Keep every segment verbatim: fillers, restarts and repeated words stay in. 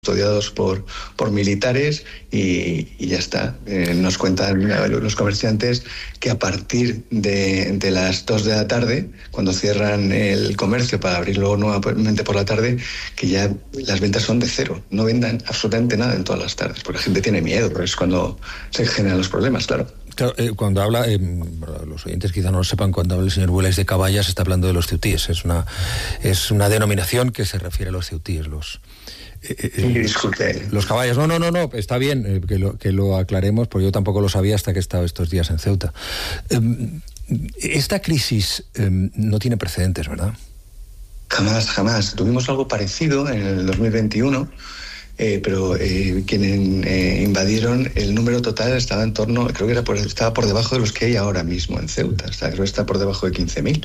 custodiados por, por militares y, y ya está. Eh, nos cuentan los comerciantes que a partir de, de las dos de la tarde, cuando cierran el comercio para abrirlo nuevamente por la tarde, que ya las ventas son de cero. No vendan absolutamente nada en todas las tardes, porque la gente tiene miedo, pero es cuando se generan los problemas, claro. Claro, eh, cuando habla, eh, los oyentes quizá no lo sepan, cuando habla el señor Buelais de caballas, está hablando de los ceutíes. Es una, es una denominación que se refiere a los ceutíes, los... Eh, sí, disculpe. Los caballos. No, no, no, no, está bien eh, que, lo, que lo aclaremos, porque yo tampoco lo sabía hasta que he estado estos días en Ceuta. Eh, esta crisis eh, no tiene precedentes, ¿verdad? Jamás, jamás. Tuvimos algo parecido en el dos mil veintiuno, eh, pero eh, quienes eh, invadieron, el número total estaba en torno, creo que era por, estaba por debajo de los que hay ahora mismo en Ceuta. O sea, creo que está por debajo de quince mil.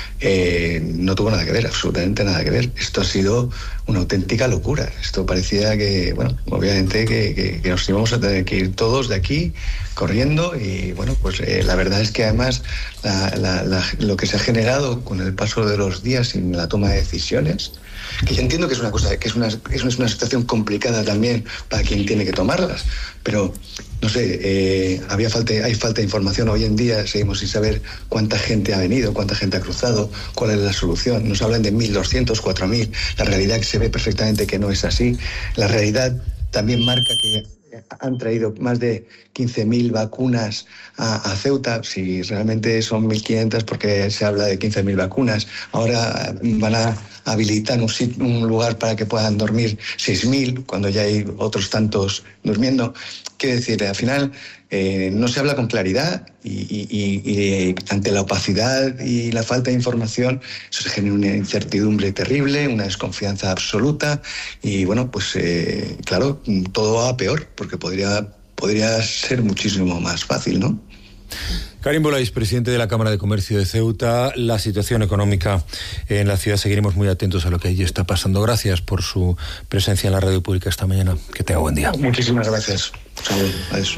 Eh, no tuvo nada que ver, absolutamente nada que ver. Esto ha sido una auténtica locura. Esto parecía que, bueno, obviamente que, que, que nos íbamos a tener que ir todos de aquí corriendo y, bueno, pues eh, la verdad es que además la, la, la, lo que se ha generado con el paso de los días sin la toma de decisiones, que yo entiendo que es una cosa, que es una, es una situación complicada también para quien tiene que tomarlas, pero no sé, eh, había falta, hay falta de información hoy en día, seguimos sin saber cuánta gente ha venido, cuánta gente ha cruzado, cuál es la solución. Nos hablan de mil doscientos, cuatro mil, la realidad que se ve perfectamente que no es así. La realidad también marca que han traído más de quince mil vacunas a, a Ceuta. Si realmente son mil quinientas, porque se habla de quince mil vacunas. Ahora van a habilitar un, sit- un lugar para que puedan dormir seis mil, cuando ya hay otros tantos durmiendo. Quiero decir, al final eh, no se habla con claridad y, y, y, y ante la opacidad y la falta de información, eso se genera una incertidumbre terrible, una desconfianza absoluta y, bueno, pues eh, claro, todo va a peor, porque podría, podría ser muchísimo más fácil, ¿no? Karim Buelais, presidente de la Cámara de Comercio de Ceuta. La situación económica en la ciudad, seguiremos muy atentos a lo que allí está pasando. Gracias por su presencia en la radio pública esta mañana. Que tenga buen día. Muchísimas gracias. Saludos. Adiós.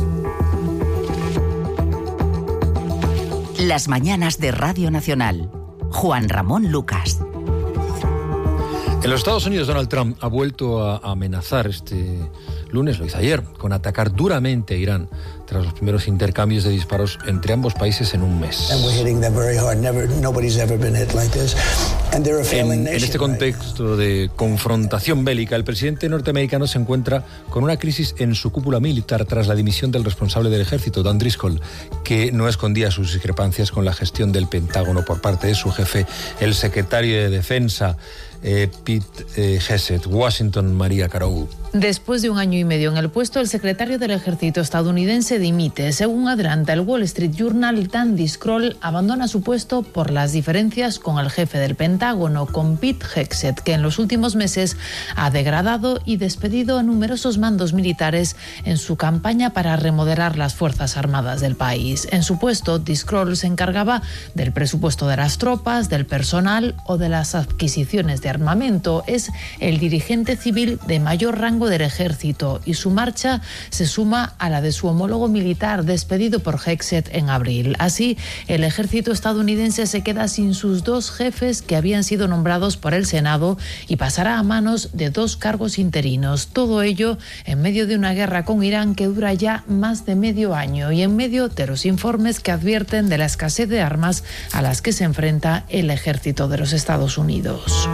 Las mañanas de Radio Nacional. Juan Ramón Lucas. En los Estados Unidos, Donald Trump ha vuelto a amenazar este lunes, lo hizo ayer, con atacar duramente a Irán tras los primeros intercambios de disparos entre ambos países en un mes. En, en este contexto de confrontación bélica, el presidente norteamericano se encuentra con una crisis en su cúpula militar tras la dimisión del responsable del ejército, Dan Driscoll, que no escondía sus discrepancias con la gestión del Pentágono por parte de su jefe, el secretario de Defensa, Eh, Pete eh, Hegseth. Washington, María Carou. Después de un año y medio en el puesto, el secretario del ejército estadounidense dimite. Según adelanta el Wall Street Journal, Dan Driscoll abandona su puesto por las diferencias con el jefe del Pentágono, con Pete Hegseth, que en los últimos meses ha degradado y despedido a numerosos mandos militares en su campaña para remodelar las Fuerzas Armadas del país. En su puesto, Driscoll se encargaba del presupuesto de las tropas, del personal o de las adquisiciones de armamento. Es el dirigente civil de mayor rango del ejército y su marcha se suma a la de su homólogo militar despedido por Hegseth en abril. Así, el ejército estadounidense se queda sin sus dos jefes que habían sido nombrados por el Senado y pasará a manos de dos cargos interinos. Todo ello en medio de una guerra con Irán que dura ya más de medio año y en medio de los informes que advierten de la escasez de armas a las que se enfrenta el ejército de los Estados Unidos.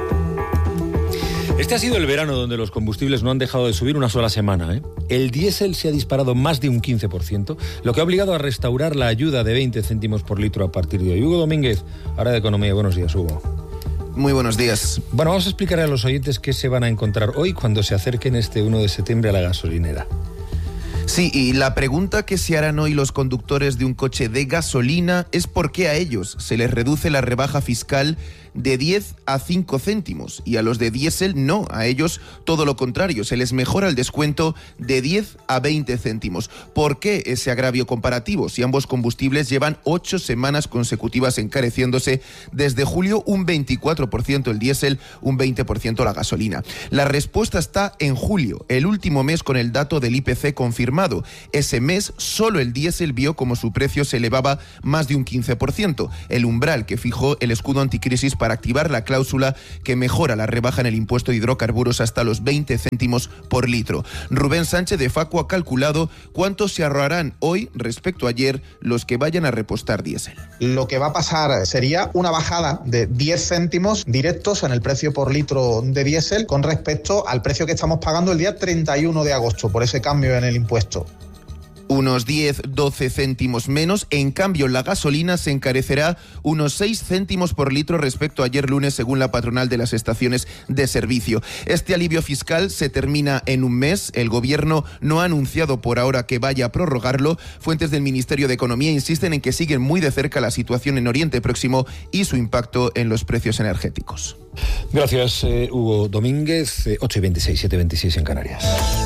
Este ha sido el verano donde los combustibles no han dejado de subir una sola semana, ¿eh? El diésel se ha disparado más de un quince por ciento, lo que ha obligado a restaurar la ayuda de veinte céntimos por litro a partir de hoy. Hugo Domínguez, ahora de Economía. Buenos días, Hugo. Muy buenos días. Bueno, vamos a explicarle a los oyentes qué se van a encontrar hoy cuando se acerquen este uno de septiembre a la gasolinera. Sí, y la pregunta que se harán hoy los conductores de un coche de gasolina es por qué a ellos se les reduce la rebaja fiscal de diez a cinco céntimos y a los de diésel no, a ellos todo lo contrario, se les mejora el descuento de diez a veinte céntimos. ¿Por qué ese agravio comparativo si ambos combustibles llevan ocho semanas consecutivas encareciéndose desde julio un veinticuatro por ciento el diésel, un veinte por ciento la gasolina? La respuesta está en julio, el último mes con el dato del I P C confirmado. Ese mes solo el diésel vio como su precio se elevaba más de un quince por ciento, el umbral que fijó el escudo anticrisis para activar la cláusula que mejora la rebaja en el impuesto de hidrocarburos hasta los veinte céntimos por litro. Rubén Sánchez de Facu ha calculado cuánto se ahorrarán hoy respecto a ayer los que vayan a repostar diésel. Lo que va a pasar sería una bajada de diez céntimos directos en el precio por litro de diésel con respecto al precio que estamos pagando el día treinta y uno de agosto por ese cambio en el impuesto. Unos diez a doce céntimos menos. En cambio, la gasolina se encarecerá unos seis céntimos por litro respecto a ayer lunes, según la patronal de las estaciones de servicio. Este alivio fiscal se termina en un mes. El Gobierno no ha anunciado por ahora que vaya a prorrogarlo. Fuentes del Ministerio de Economía insisten en que siguen muy de cerca la situación en Oriente Próximo y su impacto en los precios energéticos. Gracias, eh, Hugo Domínguez. Eh, ocho y veintiséis, siete y veintiséis en Canarias.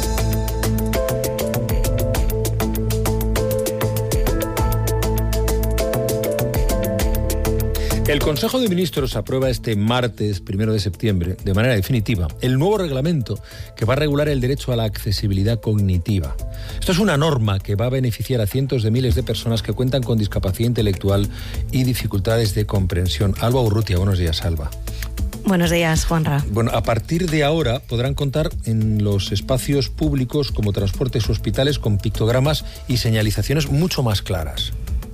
El Consejo de Ministros aprueba este martes, primero de septiembre, de manera definitiva, el nuevo reglamento que va a regular el derecho a la accesibilidad cognitiva. Esto es una norma que va a beneficiar a cientos de miles de personas que cuentan con discapacidad intelectual y dificultades de comprensión. Alba Urrutia, buenos días, Alba. Buenos días, Juanra. Bueno, a partir de ahora podrán contar en los espacios públicos como transportes o hospitales con pictogramas y señalizaciones mucho más claras.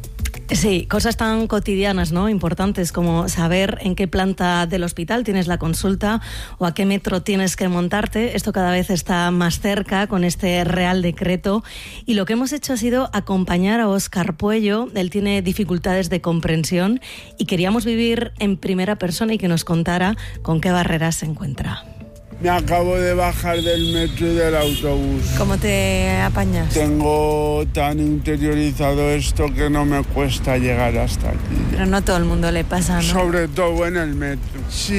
Sí, cosas tan cotidianas, ¿no? Importantes como saber en qué planta del hospital tienes la consulta o a qué metro tienes que montarte. Esto cada vez está más cerca con este Real Decreto. Y lo que hemos hecho ha sido acompañar a Óscar Puello. Él tiene dificultades de comprensión y queríamos vivir en primera persona y que nos contara con qué barreras se encuentra. Me acabo de bajar del metro y del autobús. ¿Cómo te apañas? Tengo tan interiorizado esto que no me cuesta llegar hasta aquí. Pero no todo el mundo le pasa, ¿no? Sobre todo en el metro.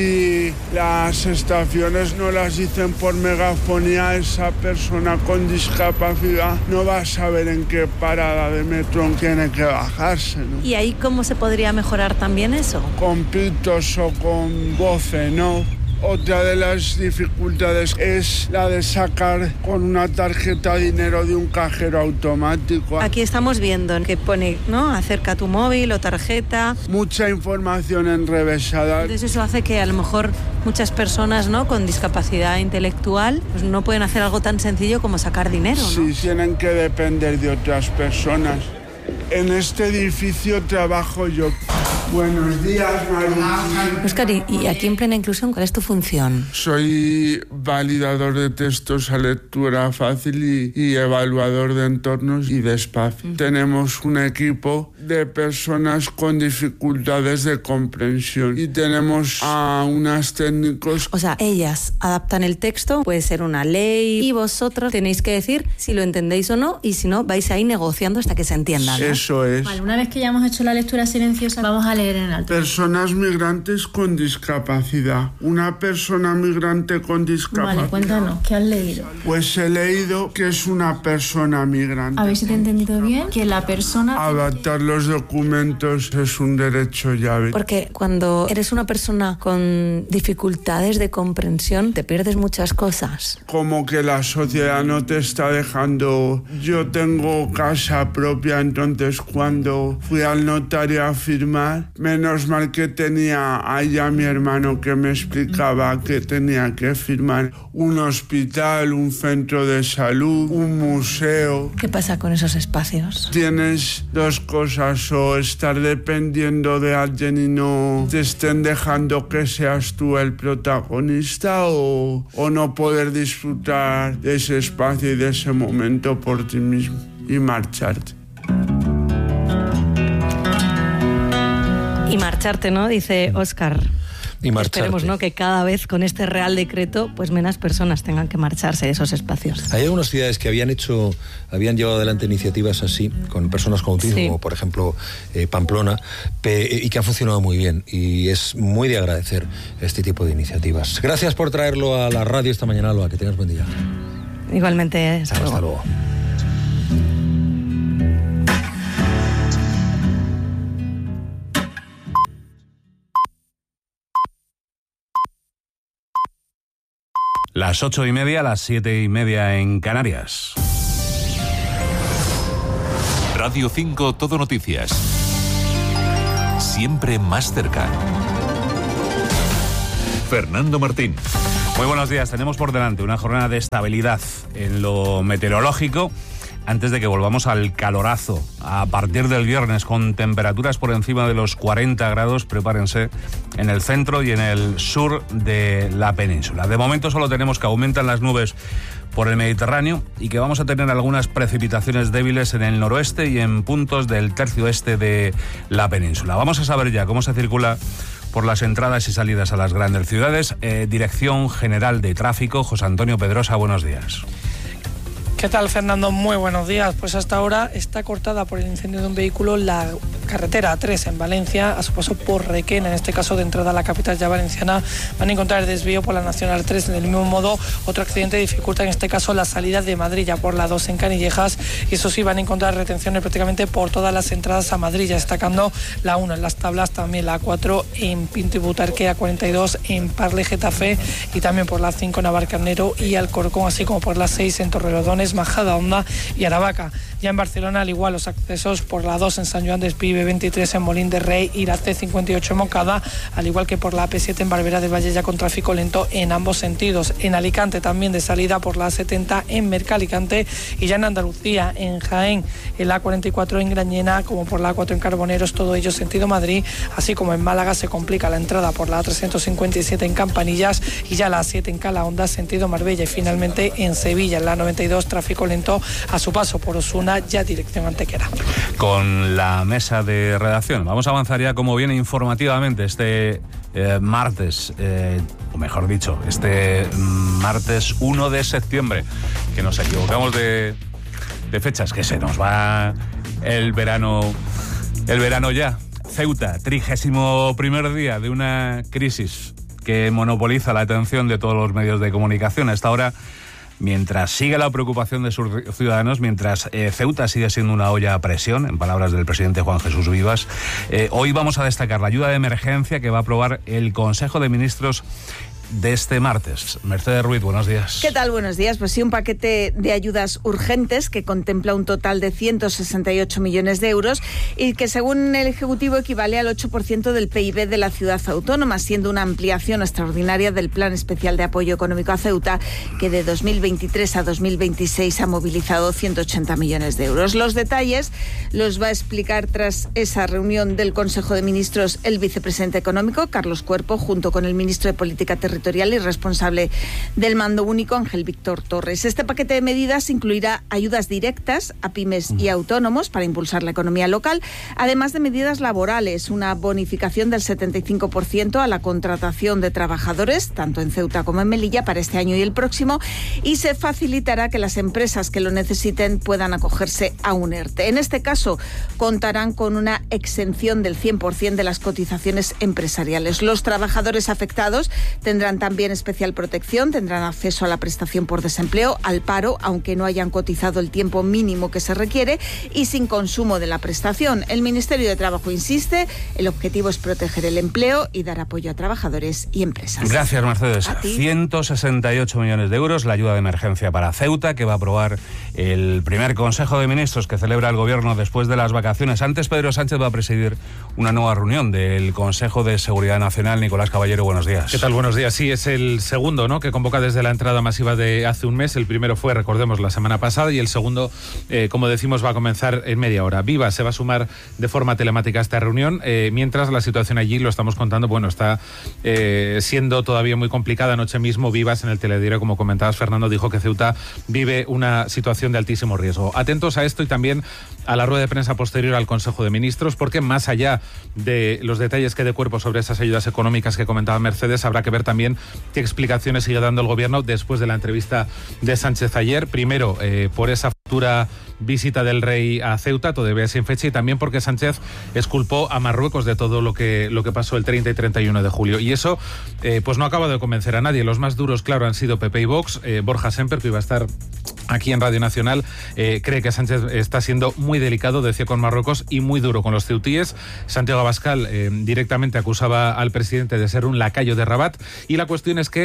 Si las estaciones no las dicen por megafonía, esa persona con discapacidad no va a saber en qué parada de metro tiene que bajarse, ¿no? ¿Y ahí cómo se podría mejorar también eso? Con pitos o con voces, ¿no? Otra de las dificultades es la de sacar con una tarjeta dinero de un cajero automático. Aquí estamos viendo que pone, ¿no? Acerca tu móvil o tarjeta. Mucha información enrevesada. Entonces eso hace que a lo mejor muchas personas, ¿no? Con discapacidad intelectual pues no pueden hacer algo tan sencillo como sacar dinero, ¿no? Sí, tienen que depender de otras personas. En este edificio trabajo yo. Buenos días, María. Óscar, y aquí en Plena Inclusión, ¿cuál es tu función? Soy validador de textos a lectura fácil y, y evaluador de entornos y de espacio. Uh-huh. Tenemos un equipo de personas con dificultades de comprensión y tenemos a unas técnicos. O sea, ellas adaptan el texto, puede ser una ley, y vosotros tenéis que decir si lo entendéis o no, y si no, vais ahí negociando hasta que se entienda, ¿no? Eso es. Vale, una vez que ya hemos hecho la lectura silenciosa, vamos a leer en alto. Personas migrantes con discapacidad. Una persona migrante con discapacidad. Vale, cuéntanos, ¿qué has leído? Pues he leído que es una persona migrante. A ver si te he entendido bien. Que la persona... Adaptar los documentos es un derecho llave. Porque cuando eres una persona con dificultades de comprensión, te pierdes muchas cosas. Como que la sociedad no te está dejando... Yo tengo casa propia, entonces cuando fui al notario a firmar, menos mal que tenía allá mi hermano que me explicaba que tenía que firmar un hospital, un centro de salud, un museo. ¿Qué pasa con esos espacios? Tienes dos cosas, o estar dependiendo de alguien y no te estén dejando que seas tú el protagonista, o, o no poder disfrutar de ese espacio y de ese momento por ti mismo y marcharte. Y marcharte, ¿no? Dice Óscar. Y marcharte. Esperemos, ¿no?, que cada vez con este Real Decreto pues menos personas tengan que marcharse de esos espacios. Hay algunas ciudades que habían hecho, habían llevado adelante iniciativas así, con personas con autismo, sí, como por ejemplo eh, Pamplona, pe, y que han funcionado muy bien. Y es muy de agradecer este tipo de iniciativas. Gracias por traerlo a la radio esta mañana, Alba. Que tengas buen día. Igualmente, hasta, hasta luego. luego. Las ocho y media, las siete y media en Canarias. Radio cinco Todo Noticias. Siempre más cerca. Fernando Martín. Muy buenos días. Tenemos por delante una jornada de estabilidad en lo meteorológico antes de que volvamos al calorazo. A partir del viernes, con temperaturas por encima de los cuarenta grados, prepárense en el centro y en el sur de la península. De momento solo tenemos que aumentan las nubes por el Mediterráneo y que vamos a tener algunas precipitaciones débiles en el noroeste y en puntos del tercio este de la península. Vamos a saber ya cómo se circula por las entradas y salidas a las grandes ciudades. Eh, Dirección General de Tráfico, José Antonio Pedrosa, buenos días. ¿Qué tal, Fernando? Muy buenos días. Pues hasta ahora está cortada por el incendio de un vehículo la carretera A tres en Valencia, a su paso por Requena, en este caso de entrada a la capital ya valenciana. Van a encontrar el desvío por la Nacional tres. Del mismo modo, otro accidente dificulta en este caso la salida de Madrid ya por la dos en Canillejas, y eso sí, van a encontrar retenciones prácticamente por todas las entradas a Madrid, ya destacando la uno en Las Tablas, también la A cuatro en Pinto y Butarque, A cuarenta y dos en Parle, Getafe, y también por la cinco en Navarcarnero y Alcorcón, así como por la seis en Torrelodones, Majada Honda y Aravaca. Ya en Barcelona, al igual, los accesos por la dos en San Joan d'Espí, B veintitrés en Molín de Rey y la C cincuenta y ocho en Moncada, al igual que por la A P siete en Barberá del Valle, ya con tráfico lento en ambos sentidos. En Alicante también de salida por la A setenta en Mercalicante, y ya en Andalucía, en Jaén, el A cuarenta y cuatro en Grañena, como por la A cuatro en Carboneros, todo ello sentido Madrid, así como en Málaga se complica la entrada por la A trescientos cincuenta y siete en Campanillas y ya la A siete en Calahonda, sentido Marbella, y finalmente en Sevilla, en la noventa y dos, tráfico lento a su paso por Osuna, ya dirección Antequera. Con la mesa de redacción vamos a avanzar ya como viene informativamente este eh, martes, eh, o mejor dicho, este martes uno de septiembre, que nos equivocamos de, de fechas, que se nos va el verano, el verano ya. Ceuta, trigésimo primer día de una crisis que monopoliza la atención de todos los medios de comunicación. Hasta ahora, mientras sigue la preocupación de sus ciudadanos, mientras eh, Ceuta sigue siendo una olla a presión, en palabras del presidente Juan Jesús Vivas, eh, hoy vamos a destacar la ayuda de emergencia que va a aprobar el Consejo de Ministros de este martes. Mercedes Ruiz, buenos días. ¿Qué tal? Buenos días. Pues sí, un paquete de ayudas urgentes que contempla un total de ciento sesenta y ocho millones de euros y que, según el Ejecutivo, equivale al ocho por ciento del P I B de la ciudad autónoma, siendo una ampliación extraordinaria del Plan Especial de Apoyo Económico a Ceuta, que de dos mil veintitrés a dos mil veintiséis ha movilizado ciento ochenta millones de euros. Los detalles los va a explicar, tras esa reunión del Consejo de Ministros, el vicepresidente económico, Carlos Cuerpo, junto con el ministro de Política Territorial y responsable del Mando Único, Ángel Víctor Torres. Este paquete de medidas incluirá ayudas directas a pymes y autónomos para impulsar la economía local, además de medidas laborales, una bonificación del setenta y cinco por ciento a la contratación de trabajadores, tanto en Ceuta como en Melilla, para este año y el próximo, y se facilitará que las empresas que lo necesiten puedan acogerse a un ERTE. En este caso, contarán con una exención del cien por ciento de las cotizaciones empresariales. Los trabajadores afectados tendrán también especial protección, tendrán acceso a la prestación por desempleo, al paro, aunque no hayan cotizado el tiempo mínimo que se requiere, y sin consumo de la prestación. El Ministerio de Trabajo insiste, el objetivo es proteger el empleo y dar apoyo a trabajadores y empresas. Gracias, Mercedes. ciento sesenta y ocho millones de euros, la ayuda de emergencia para Ceuta, que va a aprobar el primer Consejo de Ministros que celebra el Gobierno después de las vacaciones. Antes, Pedro Sánchez va a presidir una nueva reunión del Consejo de Seguridad Nacional. Nicolás Caballero, buenos días. ¿Qué tal? Buenos días. Sí, es el segundo, ¿no?, que convoca desde la entrada masiva de hace un mes. El primero fue, recordemos, la semana pasada, y el segundo, eh, como decimos, va a comenzar en media hora. Viva se va a sumar de forma telemática a esta reunión, eh, mientras la situación allí, lo estamos contando, bueno, está eh, siendo todavía muy complicada. Anoche mismo Vivas, en el telediario, como comentabas, Fernando, dijo que Ceuta vive una situación de altísimo riesgo. Atentos a esto y también a la rueda de prensa posterior al Consejo de Ministros, porque más allá de los detalles que dé cuerpo sobre esas ayudas económicas que comentaba Mercedes, habrá que ver también qué explicaciones sigue dando el Gobierno después de la entrevista de Sánchez ayer. Primero, eh, por esa futura visita del rey a Ceuta, todavía sin fecha, y también porque Sánchez exculpó a Marruecos de todo lo que, lo que pasó el treinta y treinta y uno de julio. Y eso eh, pues no acaba de convencer a nadie. Los más duros, claro, han sido P P y Vox. Eh, Borja Semper, que iba a estar aquí en Radio Nacional, eh, cree que Sánchez está siendo muy delicado, decía, con Marruecos, y muy duro con los ceutíes. Santiago Abascal eh, directamente acusaba al presidente de ser un lacayo de Rabat, y la cuestión es que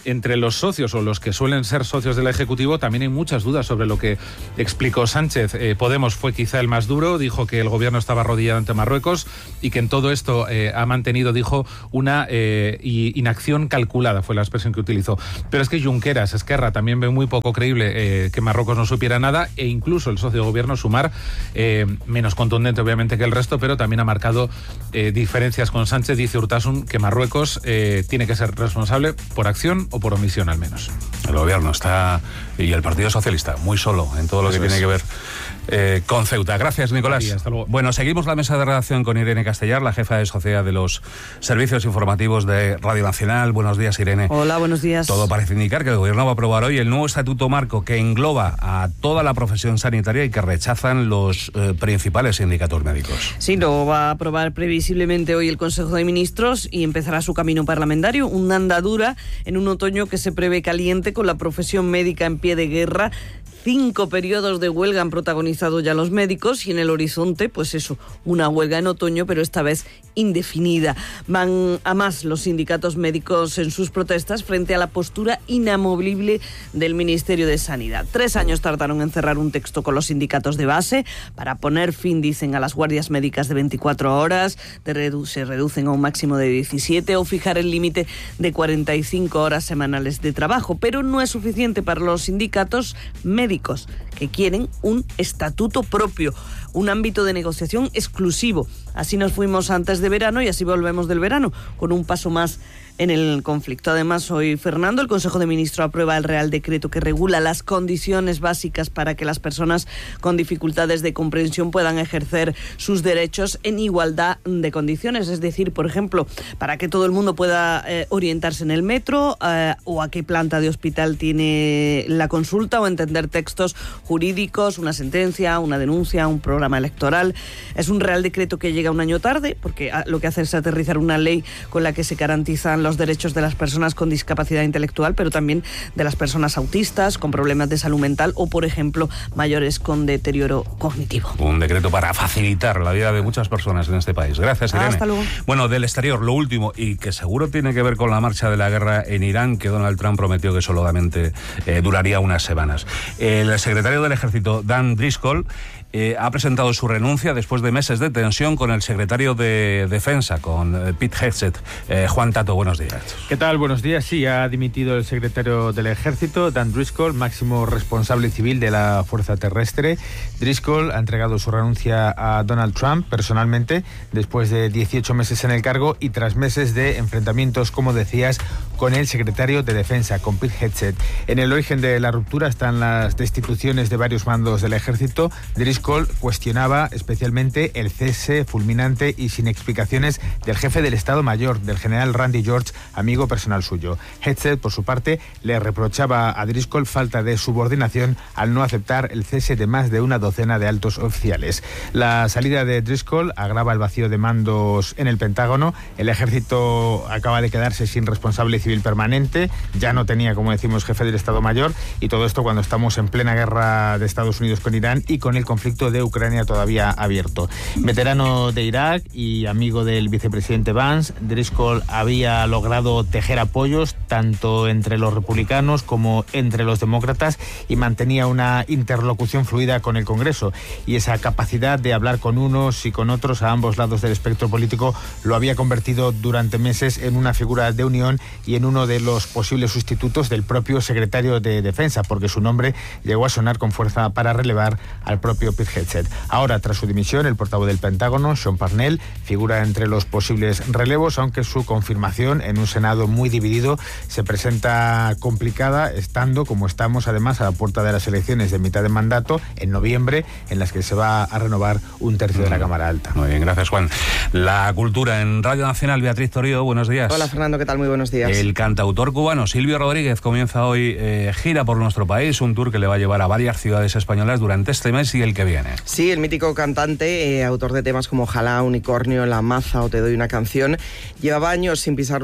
entre los socios o los que suelen ser socios del Ejecutivo también hay muchas dudas sobre lo que explicó Sánchez. Eh, Podemos fue quizá el más duro, dijo que el gobierno estaba arrodillado ante Marruecos y que en todo esto eh, ha mantenido, dijo, una eh, inacción calculada, fue la expresión que utilizó. Pero es que Junqueras, Esquerra, también ve muy poco creíble eh, que Marruecos no supiera nada, e incluso el socio de gobierno, Sumar, eh, menos contundente obviamente que el resto, pero también ha marcado eh, diferencias con Sánchez. Dice Urtasun que Marruecos eh, tiene que ser responsable por acción o por omisión al menos. El gobierno está, y el Partido Socialista, muy solo en todo lo Eso que es. tiene que ver eh, con Ceuta. Gracias, Nicolás. Sí, hasta luego. Bueno, seguimos la mesa de redacción con Irene Castellar, la jefa de sociedad de los servicios informativos de Radio Nacional. Buenos días, Irene. Hola, buenos días. Todo parece indicar que el gobierno va a aprobar hoy el nuevo estatuto marco que engloba a toda la profesión sanitaria y que rechazan los eh, principales sindicatos médicos. Sí, lo va a aprobar previsiblemente hoy el Consejo de Ministros y empezará su camino parlamentario, una andadura en un otoño que se prevé caliente con la profesión médica en pie de guerra. Cinco periodos de huelga han protagonizado ya los médicos y en el horizonte, pues eso, una huelga en otoño, pero esta vez indefinida. Van a más los sindicatos médicos en sus protestas frente a la postura inamovible del Ministerio de Sanidad. Tres años tardaron en cerrar un texto con los sindicatos de base para poner fin, dicen, a las guardias médicas de veinticuatro horas, de redu- se reducen a un máximo de diecisiete, o fijar el límite de cuarenta y cinco horas semanales de trabajo. Pero no es suficiente para los sindicatos médicos, que quieren un estatuto propio, un ámbito de negociación exclusivo. Así nos fuimos antes de verano y así volvemos del verano, con un paso más en el conflicto. Además, hoy, Fernando, el Consejo de Ministros aprueba el Real Decreto que regula las condiciones básicas para que las personas con dificultades de comprensión puedan ejercer sus derechos en igualdad de condiciones. Es decir, por ejemplo, para que todo el mundo pueda eh, orientarse en el metro eh, o a qué planta de hospital tiene la consulta, o entender textos jurídicos, una sentencia, una denuncia, un programa electoral. Es un Real Decreto que llega un año tarde porque lo que hace es aterrizar una ley con la que se garantizan los derechos de las personas con discapacidad intelectual, pero también de las personas autistas, con problemas de salud mental o, por ejemplo, mayores con deterioro cognitivo. Un decreto para facilitar la vida de muchas personas en este país. Gracias, Irene. Hasta luego. Bueno, del exterior, lo último, y que seguro tiene que ver con la marcha de la guerra en Irán, que Donald Trump prometió que solamente eh, duraría unas semanas. El secretario del Ejército, Dan Driscoll, Eh, ha presentado su renuncia después de meses de tensión con el secretario de Defensa, con eh, Pete Hegseth. Eh, Juan Tato, buenos días. ¿Qué tal? Buenos días. Sí, ha dimitido el secretario del Ejército, Dan Driscoll, máximo responsable civil de la Fuerza Terrestre. Driscoll ha entregado su renuncia a Donald Trump personalmente, después de dieciocho meses en el cargo y tras meses de enfrentamientos, como decías, con el secretario de Defensa, con Pete Hegseth. En el origen de la ruptura están las destituciones de varios mandos del Ejército. Driscoll cuestionaba especialmente el cese fulminante y sin explicaciones del jefe del Estado Mayor, del general Randy George, amigo personal suyo. Hegseth, por su parte, le reprochaba a Driscoll falta de subordinación al no aceptar el cese de más de una docena de altos oficiales. La salida de Driscoll agrava el vacío de mandos en el Pentágono. El Ejército acaba de quedarse sin responsable civil permanente, ya no tenía, como decimos, jefe del Estado Mayor, y todo esto cuando estamos en plena guerra de Estados Unidos con Irán y con el conflicto de Ucrania todavía abierto. Veterano de Irak y amigo del vicepresidente Vance, Driscoll había logrado tejer apoyos tanto entre los republicanos como entre los demócratas y mantenía una interlocución fluida con el Congreso, y esa capacidad de hablar con unos y con otros a ambos lados del espectro político lo había convertido durante meses en una figura de unión y en uno de los posibles sustitutos del propio secretario de Defensa, porque su nombre llegó a sonar con fuerza para relevar al propio Pete Hegseth. Ahora, tras su dimisión, el portavoz del Pentágono, Sean Parnell, figura entre los posibles relevos, aunque su confirmación en un Senado muy dividido se presenta complicada, estando, como estamos, además, a la puerta de las elecciones de mitad de mandato, en noviembre, en las que se va a renovar un tercio de la Cámara Alta. Muy bien, gracias, Juan. La cultura en Radio Nacional, Beatriz Torío, buenos días. Hola, Fernando, ¿qué tal? Muy buenos días. El cantautor cubano Silvio Rodríguez comienza hoy eh, gira por nuestro país, un tour que le va a llevar a varias ciudades españolas durante este mes y el que viene. Sí, el mítico cantante, eh, autor de temas como Ojalá, Unicornio, La Maza o Te doy una canción, llevaba años sin pisar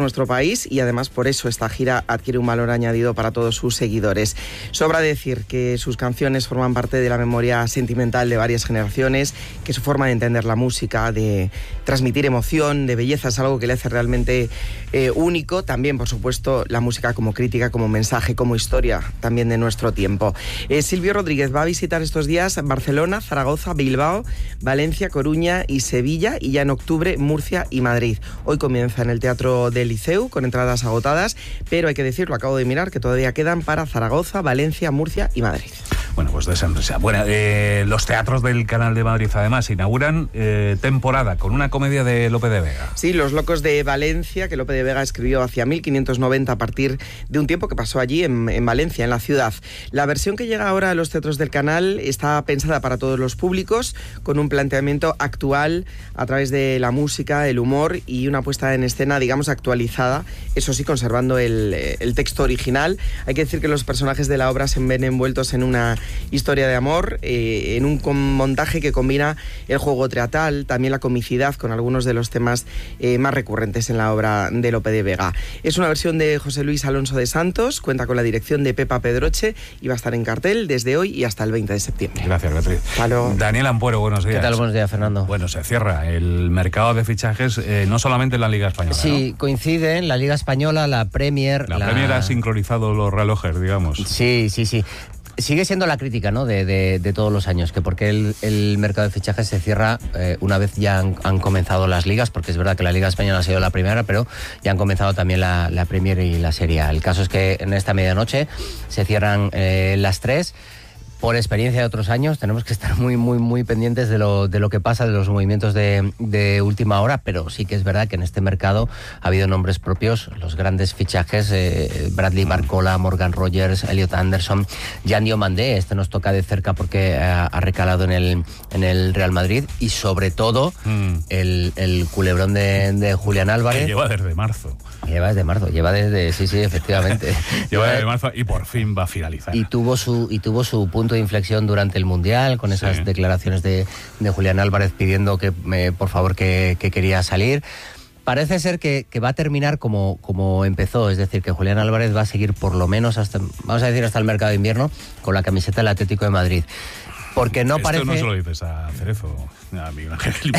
nuestro país y además por eso esta gira adquiere un valor añadido para todos sus seguidores. Sobra decir que sus canciones forman parte de la memoria sentimental de varias generaciones, que su forma de entender la música, de transmitir emoción, de belleza, es algo que le hace realmente eh, único. También, por supuesto, la música como crítica, como mensaje, como historia también de nuestro tiempo. Eh, Silvio Rodríguez va a visitar estos días Barcelona, Zaragoza, Bilbao, Valencia, Coruña y Sevilla, y ya en octubre Murcia y Madrid. Hoy comienza en el Teatro del Liceu con entradas agotadas, pero hay que decirlo, acabo de mirar, que todavía quedan para Zaragoza, Valencia, Murcia y Madrid. Bueno, pues de esa empresa. Bueno, eh, los teatros del Canal de Madrid además inauguran eh, temporada con una comedia de Lope de Vega. Sí, Los Locos de Valencia, que Lope de Vega escribió hacia mil quinientos noventa a partir de un tiempo que pasó allí en, en Valencia, en la ciudad. La versión que llega ahora a los teatros del Canal está pensada para todos los públicos, con un planteamiento actual a través de la música, el humor y una puesta en escena, digamos, actualizada, eso sí, conservando el, el texto original. Hay que decir que los personajes de la obra se ven envueltos en una historia de amor, eh, en un montaje que combina el juego teatral, también la comicidad con algunos de los temas eh, más recurrentes en la obra de Lope de Vega. Es una versión de José Luis Alonso de Santos, cuenta con la dirección de Pepa Pedroche y va a estar en cartel desde hoy y hasta el veinte de septiembre. Gracias, Beatriz. Daniel Ampuero, buenos días. ¿Qué tal? Buenos días, Fernando. Bueno, se cierra el mercado de fichajes, eh, no solamente en la Liga Española. Sí, ¿no? Coinciden la Liga Española, la Premier... La, la Premier ha sincronizado los relojes, digamos. Sí, sí, sí. Sigue siendo la crítica, ¿no?, de, de, de todos los años, que porque el, el mercado de fichajes se cierra eh, una vez ya han, han comenzado las ligas, porque es verdad que la Liga Española ha sido la primera, pero ya han comenzado también la, la Premier y la Serie A. El caso es que en esta medianoche se cierran eh, las tres. Por experiencia de otros años, tenemos que estar muy, muy, muy pendientes de lo, de lo que pasa, de los movimientos de, de última hora, pero sí que es verdad que en este mercado ha habido nombres propios, los grandes fichajes, eh, Bradley Barcola, Morgan Rogers, Elliot Anderson, Jan Diomandé, este nos toca de cerca porque ha, ha recalado en el, en el Real Madrid, y sobre todo mm. el, el culebrón de, de Julián Álvarez. Que lleva desde marzo. Lleva desde marzo, lleva desde, sí, sí, efectivamente. lleva desde marzo y por fin va a finalizar. Y tuvo su, y tuvo su punto de inflexión durante el Mundial, con esas sí. declaraciones de, de Julián Álvarez pidiendo que, eh, por favor, que, que quería salir. Parece ser que, que va a terminar como, como empezó, es decir, que Julián Álvarez va a seguir por lo menos hasta, vamos a decir, hasta el mercado de invierno con la camiseta del Atlético de Madrid. Porque no Esto parece... no se lo dices a Cerezo, a Miguel Ángel.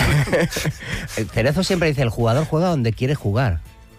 Cerezo siempre dice, el jugador juega donde quiere jugar.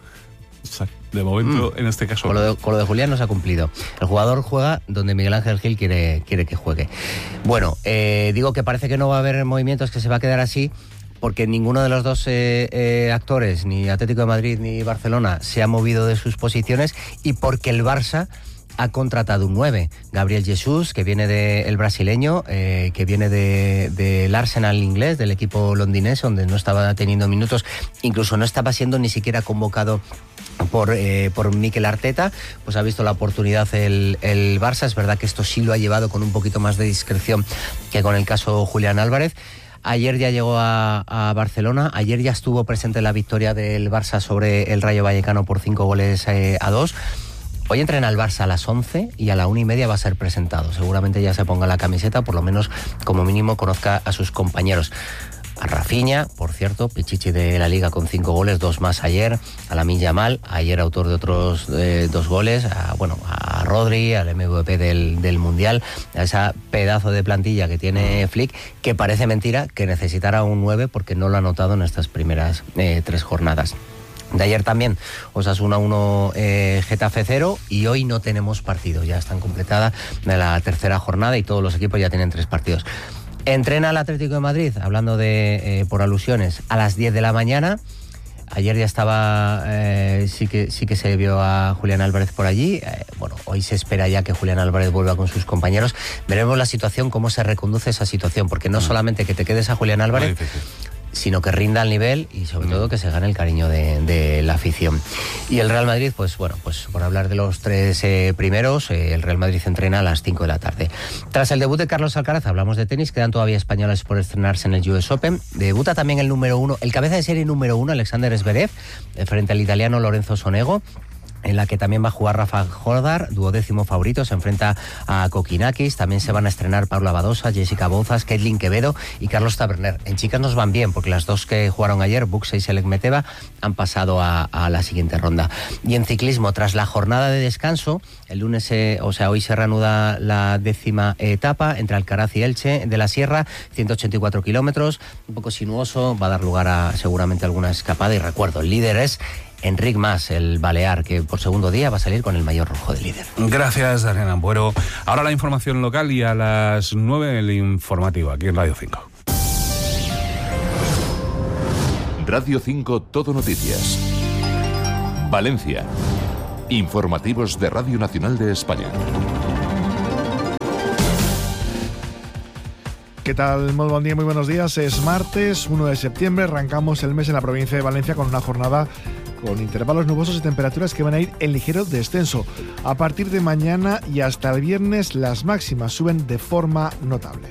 De momento, mm. en este caso... Con lo, de, con lo de Julián no se ha cumplido. El jugador juega donde Miguel Ángel Gil quiere, quiere que juegue. Bueno, eh, digo que parece que no va a haber movimientos, que se va a quedar así, porque ninguno de los dos eh, eh, actores, ni Atlético de Madrid ni Barcelona, se ha movido de sus posiciones, y porque el Barça ha contratado un nueve, Gabriel Jesús, que viene del de brasileño, eh, que viene del de, de Arsenal inglés, del equipo londinense, donde no estaba teniendo minutos, incluso no estaba siendo ni siquiera convocado por, eh, por Mikel Arteta. Pues ha visto la oportunidad el, el Barça. Es verdad que esto sí lo ha llevado con un poquito más de discreción que con el caso Julián Álvarez. Ayer ya llegó a, a Barcelona, ayer ya estuvo presente en la victoria del Barça sobre el Rayo Vallecano por cinco goles eh, a dos. Hoy entrena el Barça a las once y a la una y media va a ser presentado. Seguramente ya se ponga la camiseta, por lo menos como mínimo conozca a sus compañeros. A Rafinha, por cierto, pichichi de la Liga con cinco goles, dos más ayer. A Lamine Yamal, ayer autor de otros eh, dos goles. A, bueno, a Rodri, al M V P del, del Mundial. A ese pedazo de plantilla que tiene Flick, que parece mentira que necesitara un nueve porque no lo ha notado en estas primeras eh, tres jornadas. De ayer también Osasuna uno, eh, Getafe cero, y hoy no tenemos partido. Ya están completada la tercera jornada y todos los equipos ya tienen tres partidos. Entrena el Atlético de Madrid, hablando de eh, por alusiones, a las diez de la mañana. Ayer ya estaba, eh, sí que sí que se vio a Julián Álvarez por allí. Eh, bueno, hoy se espera ya que Julián Álvarez vuelva con sus compañeros. Veremos la situación, cómo se reconduce esa situación, porque no solamente que te quedes a Julián Álvarez, sino que rinda al nivel y sobre todo que se gane el cariño de, de la afición. Y el Real Madrid, pues bueno, pues por hablar de los tres eh, primeros, eh, el Real Madrid entrena a las cinco de la tarde. Tras el debut de Carlos Alcaraz, hablamos de tenis, quedan todavía españoles por estrenarse en el U S Open. Debuta también el número uno, el cabeza de serie número uno, Alexander Zverev, frente al italiano Lorenzo Sonego. en la que también va a jugar Rafa Jordar, duodécimo favorito, se enfrenta a Kokinakis. También se van a estrenar Paula Badosa, Jessica Bouzas, Caitlin Quevedo y Carlos Taberner. En chicas nos van bien, porque las dos que jugaron ayer, Buxa y Selek Meteva, han pasado a, a la siguiente ronda. Y en ciclismo, tras la jornada de descanso, el lunes, eh, o sea, hoy se reanuda la décima etapa entre Alcaraz y Elche de la Sierra, ciento ochenta y cuatro kilómetros, un poco sinuoso, va a dar lugar a seguramente alguna escapada. Y recuerdo, el líder es Enric Mas, el balear, que por segundo día va a salir con el maillot rojo de líder. Gracias, Daniel Ampuero. Ahora la información local y a las nueve el informativo, aquí en Radio cinco. Radio cinco Todo Noticias. Valencia. Informativos de Radio Nacional de España. ¿Qué tal? Muy buen día, muy buenos días. Es martes, uno de septiembre. Arrancamos el mes en la provincia de Valencia con una jornada con intervalos nubosos y temperaturas que van a ir en ligero descenso. A partir de mañana y hasta el viernes, las máximas suben de forma notable.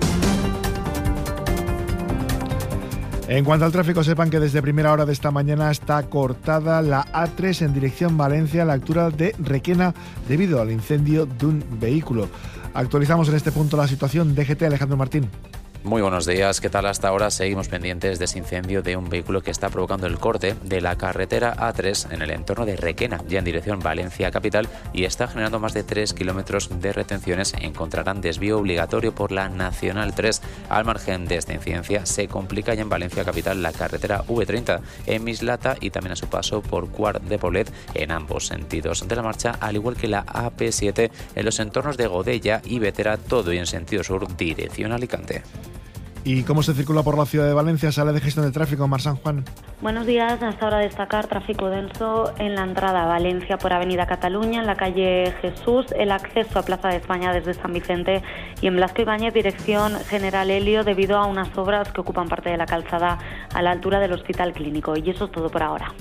En cuanto al tráfico, sepan que desde primera hora de esta mañana está cortada la A tres en dirección Valencia a la altura de Requena debido al incendio de un vehículo. Actualizamos en este punto la situación. D G T, Alejandro Martín. Muy buenos días, ¿qué tal? Hasta ahora seguimos pendientes de ese incendio de un vehículo que está provocando el corte de la carretera A tres en el entorno de Requena, ya en dirección Valencia capital, y está generando más de tres kilómetros de retenciones. Encontrarán desvío obligatorio por la Nacional tres. Al margen de esta incidencia, se complica ya en Valencia capital la carretera V treinta en Mislata y también a su paso por Quart de Poblet en ambos sentidos de la marcha, al igual que la A P siete en los entornos de Godella y Vetera, todo y en sentido sur, dirección Alicante. ¿Y cómo se circula por la ciudad de Valencia? Sala de gestión de tráfico, Mar San Juan. Buenos días. Hasta ahora destacar tráfico denso en la entrada a Valencia por Avenida Cataluña, en la calle Jesús, el acceso a Plaza de España desde San Vicente y en Blasco Ibáñez, dirección General Helio, debido a unas obras que ocupan parte de la calzada a la altura del Hospital Clínico. Y eso es todo por ahora.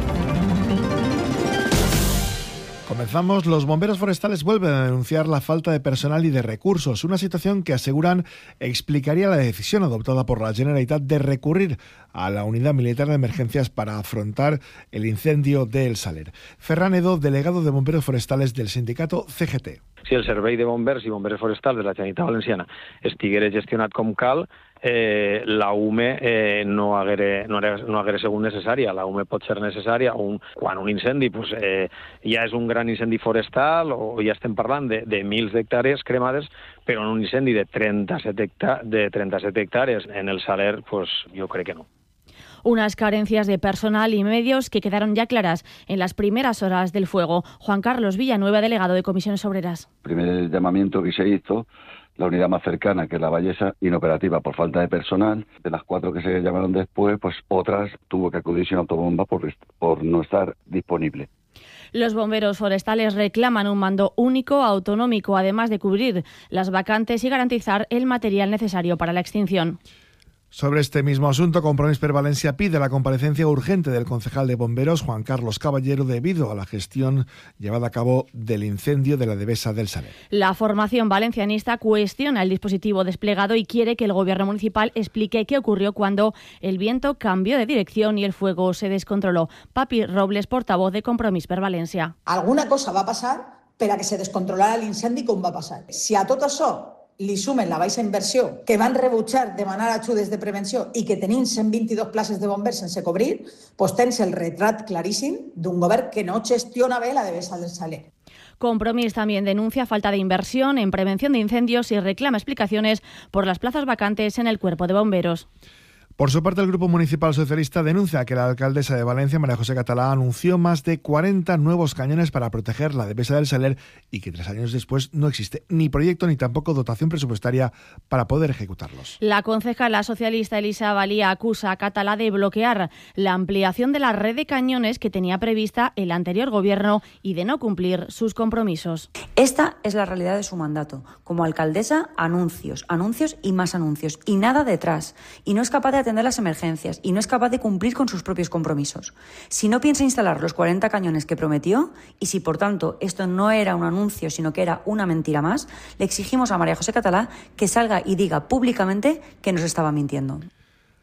Comenzamos. Los bomberos forestales vuelven a denunciar la falta de personal y de recursos, una situación que aseguran explicaría la decisión adoptada por la Generalitat de recurrir a la Unidad Militar de Emergencias para afrontar el incendio de El Saler. Ferran Edo, delegado de bomberos forestales del sindicato C G T. Si el Servei de Bombers i Bombers Forestals de la Generalitat Valenciana estiguera gestionat com cal, eh, la U M E eh, no, haguera, no, haguera, no haguera sigut necessària. La U M E pot ser necessària un, quan un incendi pues, eh, ja és un gran incendi forestal o ja estem parlant de, de mils d'hectàrees cremades, però en un incendi de trenta-set, hectà- de trenta-set hectàrees en el Saler, pues, jo crec que no. Unas carencias de personal y medios que quedaron ya claras en las primeras horas del fuego. Juan Carlos Villanueva, delegado de Comisiones Obreras. El primer llamamiento que se hizo, la unidad más cercana, que es la Vallesa, inoperativa por falta de personal. De las cuatro que se llamaron después, pues otras tuvo que acudir sin autobomba por, por no estar disponible. Los bomberos forestales reclaman un mando único, autonómico, además de cubrir las vacantes y garantizar el material necesario para la extinción. Sobre este mismo asunto, Compromís per Valencia pide la comparecencia urgente del concejal de bomberos, Juan Carlos Caballero, debido a la gestión llevada a cabo del incendio de la Devesa del Saler. La formación valencianista cuestiona el dispositivo desplegado y quiere que el gobierno municipal explique qué ocurrió cuando el viento cambió de dirección y el fuego se descontroló. Papi Robles, portavoz de Compromís per Valencia. Alguna cosa va a passar per a que se descontrolara l'incendi com va passar. Si a tot això li sumen la baixa inversió, que van rebutjar demanar ajudes de prevenció i que tenim cent vint-i-dos places de bombers sense cobrir, doncs tens el retrat claríssim d'un govern que no gestiona bé la Devesa del Saler. Compromís también denuncia falta de inversión en prevención de incendios y reclama explicaciones por las plazas vacantes en el cuerpo de bomberos. Por su parte, el Grupo Municipal Socialista denuncia que la alcaldesa de Valencia, María José Catalá, anunció más de cuarenta nuevos cañones para proteger la Devesa del Saler y que tres años después no existe ni proyecto ni tampoco dotación presupuestaria para poder ejecutarlos. La concejala socialista Elisa Valía acusa a Catalá de bloquear la ampliación de la red de cañones que tenía prevista el anterior gobierno y de no cumplir sus compromisos. Esta es la realidad de su mandato. Como alcaldesa, anuncios, anuncios y más anuncios y nada detrás. Y no es capaz de atender las emergencias y no es capaz de cumplir con sus propios compromisos. Si no piensa instalar los cuarenta cañones que prometió y si por tanto esto no era un anuncio sino que era una mentira más, le exigimos a María José Catalá que salga y diga públicamente que nos estaba mintiendo.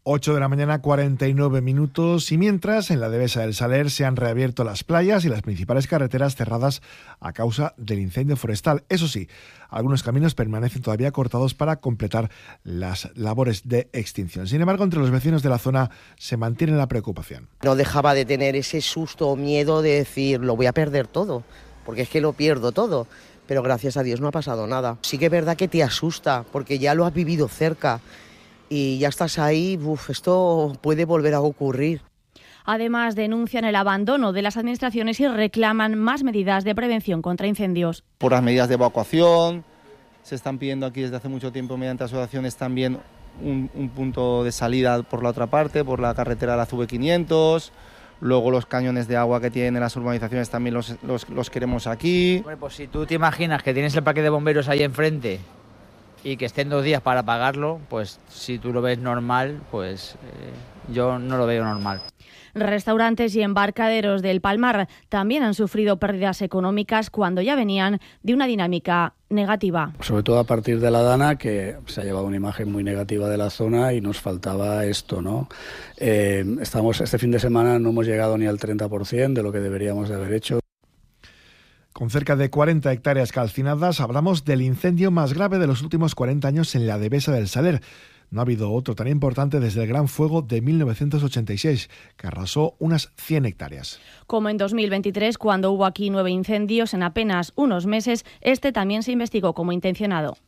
ocho de la mañana, cuarenta y nueve minutos. Y mientras, en la Devesa del Saler se han reabierto las playas y las principales carreteras cerradas a causa del incendio forestal. Eso sí, algunos caminos permanecen todavía cortados para completar las labores de extinción. Sin embargo, entre los vecinos de la zona se mantiene la preocupación. No dejaba de tener ese susto o miedo de decir, lo voy a perder todo, porque es que lo pierdo todo. Pero gracias a Dios no ha pasado nada. Sí que es verdad que te asusta, porque ya lo has vivido cerca. Y ya estás ahí, uf, esto puede volver a ocurrir. Además, denuncian el abandono de las administraciones y reclaman más medidas de prevención contra incendios. Por las medidas de evacuación, se están pidiendo aquí desde hace mucho tiempo mediante asociaciones también un, un punto de salida por la otra parte, por la carretera de la C V quinientos. Luego los cañones de agua que tienen en las urbanizaciones también los, los, los queremos aquí. Bueno, pues si tú te imaginas que tienes el parque de bomberos ahí enfrente y que estén dos días para apagarlo, pues si tú lo ves normal, pues eh, yo no lo veo normal. Restaurantes y embarcaderos del Palmar también han sufrido pérdidas económicas cuando ya venían de una dinámica negativa. Sobre todo a partir de la Dana, que se ha llevado una imagen muy negativa de la zona y nos faltaba esto, ¿no? Eh, estamos, este fin de semana no hemos llegado ni al treinta por ciento de lo que deberíamos de haber hecho. Con cerca de cuarenta hectáreas calcinadas, hablamos del incendio más grave de los últimos cuarenta años en la Devesa del Saler. No ha habido otro tan importante desde el Gran Fuego de mil novecientos ochenta y seis, que arrasó unas cien hectáreas. Como en dos mil veintitrés, cuando hubo aquí nueve incendios en apenas unos meses, este también se investigó como intencionado.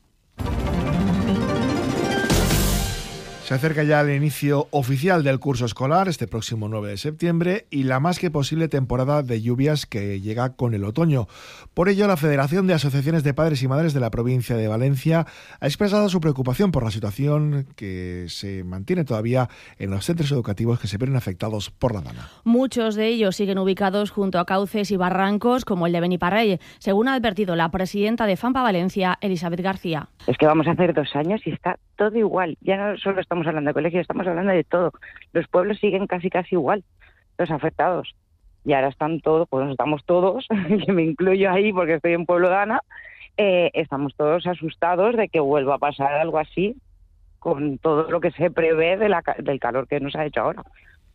Se acerca ya el inicio oficial del curso escolar este próximo nueve de septiembre y la más que posible temporada de lluvias que llega con el otoño. Por ello, la Federación de Asociaciones de Padres y Madres de la provincia de Valencia ha expresado su preocupación por la situación que se mantiene todavía en los centros educativos que se ven afectados por la Dana. Muchos de ellos siguen ubicados junto a cauces y barrancos como el de Beniparrell, según ha advertido la presidenta de FAMPA Valencia, Elizabeth García. Es que vamos a hacer dos años y está todo igual. Ya no solo estamos hablando de colegios, estamos hablando de todo. Los pueblos siguen casi casi igual, los afectados. Y ahora están todos, pues estamos todos, que me incluyo ahí porque estoy en Pueblo Dana, eh, estamos todos asustados de que vuelva a pasar algo así con todo lo que se prevé de la, del calor que nos ha hecho ahora.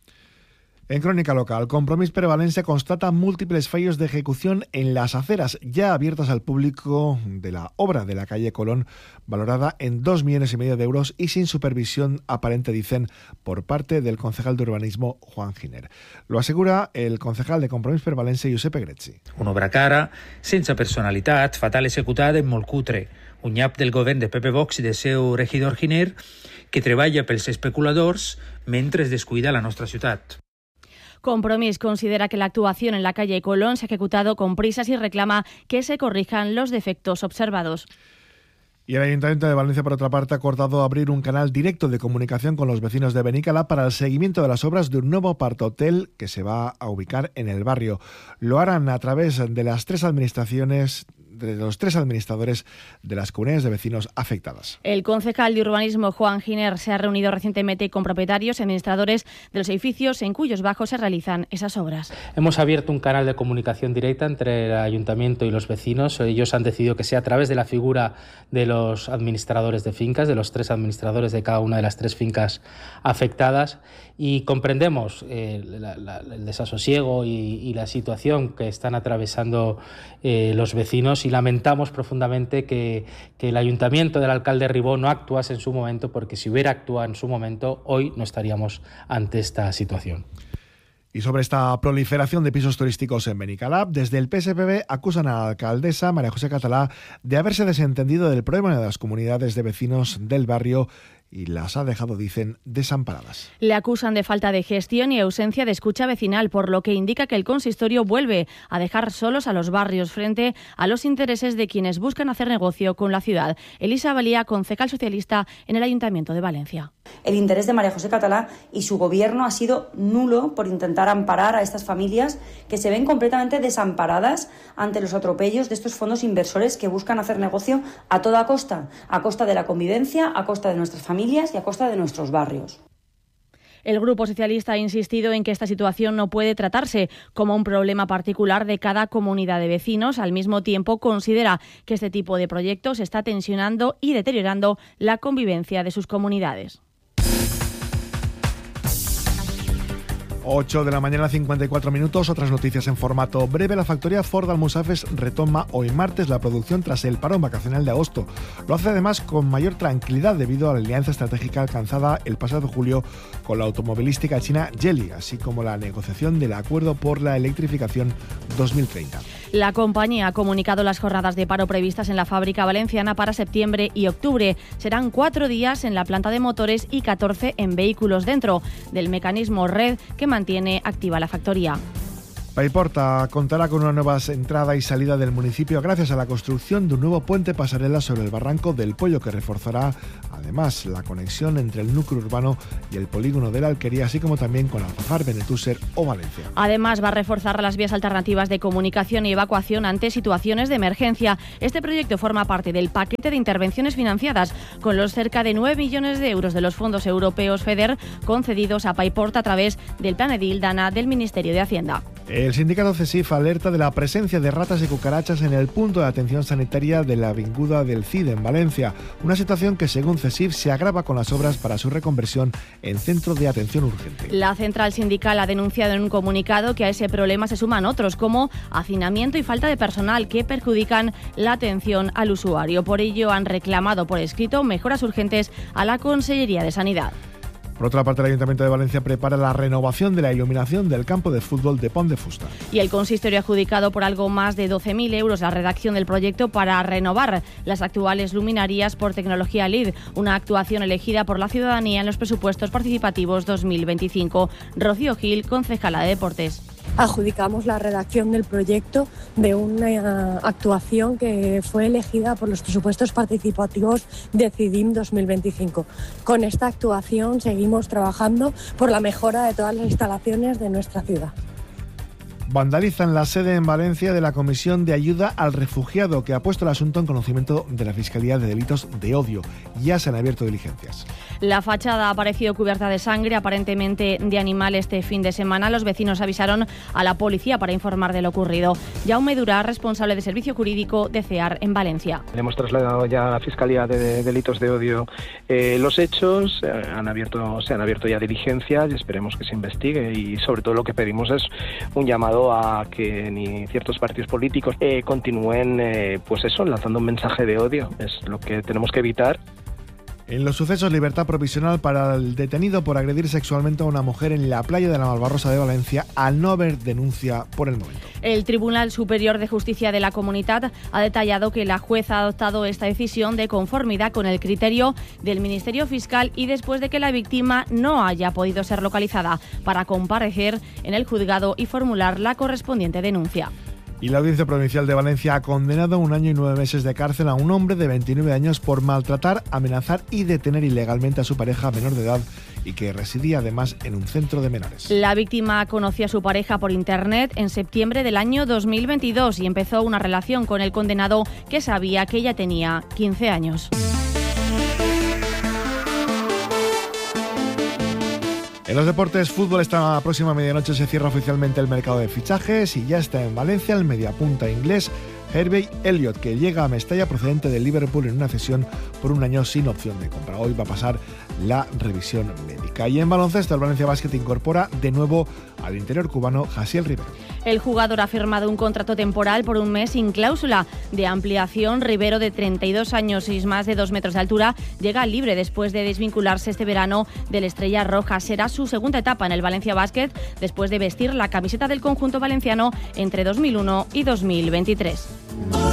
En Crónica Local, Compromís per Valencia constata múltiples fallos de ejecución en las aceras ya abiertas al público de la obra de la calle Colón, valorada en dos millones y medio de euros y sin supervisión aparente, dicen, por parte del concejal de urbanismo Juan Giner. Lo asegura el concejal de Compromís per Valencia, Giuseppe Grezzi. Una obra cara, sense personalitat, fatal executada i molt cutre. Un nyap del govern de P P Vox i de seu regidor Giner que treballa pels especuladors mentre es descuida la nostra ciutat. Compromís considera que la actuación en la calle Colón se ha ejecutado con prisas y reclama que se corrijan los defectos observados. Y el Ayuntamiento de Valencia, por otra parte, ha acordado abrir un canal directo de comunicación con los vecinos de Benicalap para el seguimiento de las obras de un nuevo apartahotel que se va a ubicar en el barrio. Lo harán a través de las tres administraciones de los tres administradores de las comunidades de vecinos afectadas. El concejal de urbanismo Juan Giner se ha reunido recientemente con propietarios y administradores de los edificios en cuyos bajos se realizan esas obras. Hemos abierto un canal de comunicación directa entre el ayuntamiento y los vecinos. Ellos han decidido que sea a través de la figura de los administradores de fincas, de los tres administradores de cada una de las tres fincas afectadas, y comprendemos eh, la, la, el desasosiego y, y la situación que están atravesando eh, los vecinos, y lamentamos profundamente que, que el ayuntamiento del alcalde Ribó no actuase en su momento, porque si hubiera actuado en su momento, hoy no estaríamos ante esta situación. Y sobre esta proliferación de pisos turísticos en Benicalap, desde el P S P B acusan a la alcaldesa María José Catalá de haberse desentendido del problema de las comunidades de vecinos del barrio y las ha dejado, dicen, desamparadas. Le acusan de falta de gestión y ausencia de escucha vecinal, por lo que indica que el consistorio vuelve a dejar solos a los barrios frente a los intereses de quienes buscan hacer negocio con la ciudad. Elisa Valía, concejal socialista en el Ayuntamiento de Valencia. El interés de María José Catalá y su gobierno ha sido nulo por intentar amparar a estas familias que se ven completamente desamparadas ante los atropellos de estos fondos inversores que buscan hacer negocio a toda costa, a costa de la convivencia, a costa de nuestras familias y a costa de nuestros barrios. El Grupo Socialista ha insistido en que esta situación no puede tratarse como un problema particular de cada comunidad de vecinos. Al mismo tiempo, considera que este tipo de proyectos está tensionando y deteriorando la convivencia de sus comunidades. ocho de la mañana, cincuenta y cuatro minutos. Otras noticias en formato breve. La factoría Ford Almusafes retoma hoy martes la producción tras el parón vacacional de agosto. Lo hace además con mayor tranquilidad debido a la alianza estratégica alcanzada el pasado julio con la automovilística china Geely, así como la negociación del acuerdo por la electrificación dos mil treinta. La compañía ha comunicado las jornadas de paro previstas en la fábrica valenciana para septiembre y octubre. Serán cuatro días en la planta de motores y catorce en vehículos dentro del mecanismo Red que mantiene activa la factoría. Paiporta contará con una nueva entrada y salida del municipio gracias a la construcción de un nuevo puente pasarela sobre el barranco del Pollo que reforzará además la conexión entre el núcleo urbano y el polígono de la Alquería, así como también con Alfafar, Benetúser o Valencia. Además va a reforzar las vías alternativas de comunicación y evacuación ante situaciones de emergencia. Este proyecto forma parte del paquete de intervenciones financiadas con los cerca de nueve millones de euros de los fondos europeos FEDER concedidos a Paiporta a través del Plan Edil Dana del Ministerio de Hacienda. El sindicato CESIF alerta de la presencia de ratas y cucarachas en el punto de atención sanitaria de la Avinguda del Cid en Valencia, una situación que según CESIF se agrava con las obras para su reconversión en centro de atención urgente. La central sindical ha denunciado en un comunicado que a ese problema se suman otros como hacinamiento y falta de personal que perjudican la atención al usuario. Por ello han reclamado por escrito mejoras urgentes a la Consellería de Sanidad. Por otra parte, el Ayuntamiento de Valencia prepara la renovación de la iluminación del campo de fútbol de Pont de Fusta. Y el consistorio ha adjudicado por algo más de doce mil euros la redacción del proyecto para renovar las actuales luminarias por tecnología L E D, una actuación elegida por la ciudadanía en los presupuestos participativos dos mil veinticinco. Rocío Gil, concejala de Deportes. Adjudicamos la redacción del proyecto de una actuación que fue elegida por los presupuestos participativos de CIDIM dos mil veinticinco. Con esta actuación seguimos trabajando por la mejora de todas las instalaciones de nuestra ciudad. Vandalizan la sede en Valencia de la Comisión de Ayuda al Refugiado, que ha puesto el asunto en conocimiento de la Fiscalía de Delitos de Odio. Ya se han abierto diligencias. La fachada ha aparecido cubierta de sangre, aparentemente de animal, este fin de semana. Los vecinos avisaron a la policía para informar de lo ocurrido. Jaume Durá, responsable de Servicio Jurídico de CEAR en Valencia. Le hemos trasladado ya a la Fiscalía de Delitos de Odio eh, los hechos, eh, han abierto, se han abierto ya diligencias y esperemos que se investigue, y sobre todo lo que pedimos es un llamado a que ni ciertos partidos políticos eh, continúen eh, pues eso, lanzando un mensaje de odio. Es lo que tenemos que evitar. En los sucesos, libertad provisional para el detenido por agredir sexualmente a una mujer en la playa de la Malvarrosa de Valencia al no haber denuncia por el momento. El Tribunal Superior de Justicia de la Comunitat ha detallado que la jueza ha adoptado esta decisión de conformidad con el criterio del Ministerio Fiscal y después de que la víctima no haya podido ser localizada para comparecer en el juzgado y formular la correspondiente denuncia. Y la Audiencia Provincial de Valencia ha condenado a un año y nueve meses de cárcel a un hombre de veintinueve años por maltratar, amenazar y detener ilegalmente a su pareja menor de edad y que residía además en un centro de menores. La víctima conoció a su pareja por internet en septiembre del año dos mil veintidós y empezó una relación con el condenado que sabía que ella tenía quince años. En los deportes, fútbol, esta próxima medianoche se cierra oficialmente el mercado de fichajes y ya está en Valencia el mediapunta inglés Harvey Elliott, que llega a Mestalla procedente del Liverpool en una cesión por un año sin opción de compra. Hoy va a pasar la revisión médica. Y en baloncesto, el Valencia Basket incorpora de nuevo al interior cubano Jasiel Rivero. El jugador ha firmado un contrato temporal por un mes sin cláusula de ampliación. Rivero, de treinta y dos años y más de dos metros de altura, llega libre después de desvincularse este verano del Estrella Roja. Será su segunda etapa en el Valencia Basket después de vestir la camiseta del conjunto valenciano entre dos mil uno y dos mil veintitrés.